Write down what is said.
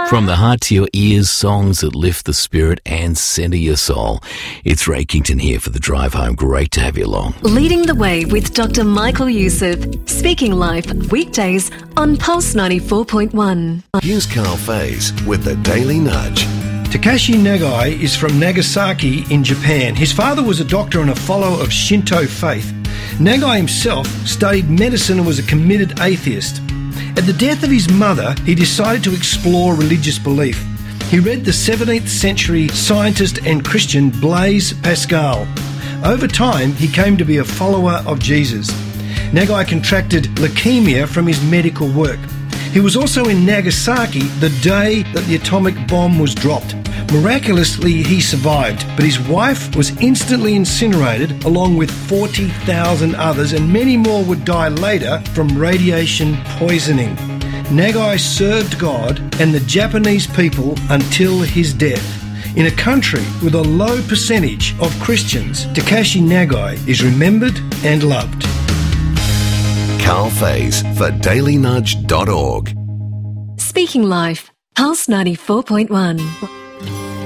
From the heart to your ears, songs that lift the spirit and centre your soul. It's Ray Kington here for the drive home. Great to have you along. Leading the way with Dr. Michael Youssef. Speaking Life, weekdays on Pulse 94.1. Here's Carl Faze with the Daily Nudge. Takashi Nagai is from Nagasaki in Japan. His father was a doctor and a follower of Shinto faith. Nagai himself studied medicine and was a committed atheist. At the death of his mother, he decided to explore religious belief. He read the 17th century scientist and Christian Blaise Pascal. Over time, he came to be a follower of Jesus. Nagai contracted leukemia from his medical work. He was also in Nagasaki the day that the atomic bomb was dropped. Miraculously, he survived, but his wife was instantly incinerated along with 40,000 others, and many more would die later from radiation poisoning. Nagai served God and the Japanese people until his death. In a country with a low percentage of Christians, Takashi Nagai is remembered and loved. Carl Faze for dailynudge.org. Speaking Life, Pulse 94.1.